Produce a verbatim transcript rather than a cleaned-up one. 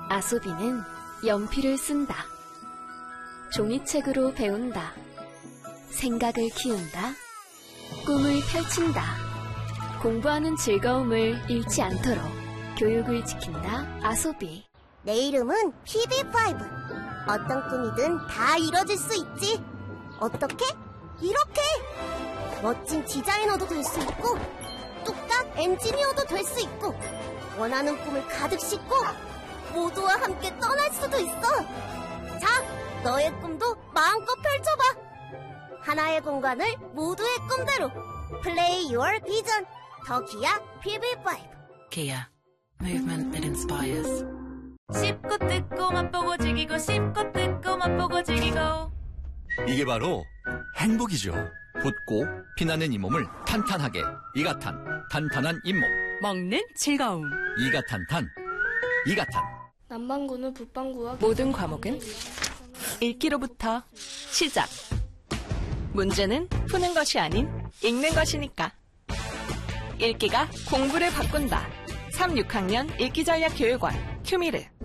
아소비는 연필을 쓴다. 종이책으로 배운다. 생각을 키운다. 꿈을 펼친다. 공부하는 즐거움을 잃지 않도록 교육을 지킨다. 아소비. 내 이름은 피비파이브. 어떤 꿈이든 다 이뤄질 수 있지. 어떻게? 이렇게! 멋진 디자이너도 될 수 있고, 뚝딱 엔지니어도 될 수 있고, 원하는 꿈을 가득 싣고 모두와 함께 떠날 수도 있어. 자, 너의 꿈도 마음껏 펼쳐봐. 하나의 공간을 모두의 꿈대로. Play your vision. 더 기아 피비파이브. Kia. Movement that inspires. 씹고 뜯고 맛보고 즐기고 씹고 뜯고 맛보고 즐기고. 이게 바로 행복이죠. 붓고 피나는 이 몸을 탄탄하게. 이가탄, 탄탄한 잇몸. 먹는 즐거움. 이가탄탄, 이가탄. 남반구는 북반구와 모든 과목은 읽기로부터 시작. 문제는 푸는 것이 아닌 읽는 것이니까. 읽기가 공부를 바꾼다. 삼, 육 학년 읽기전략교육원 큐미르.